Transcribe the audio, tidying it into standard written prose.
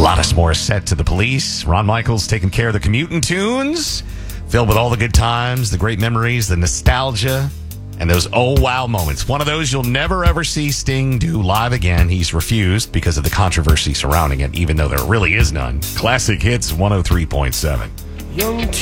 Alanis Morissette to The Police. Ron Michaels taking care of the commuting tunes, filled with all the good times, the great memories, the nostalgia, and those oh wow moments. One of those you'll never ever see Sting do live again. He's refused because of the controversy surrounding it, even though there really is none. Classic Hits 103.7.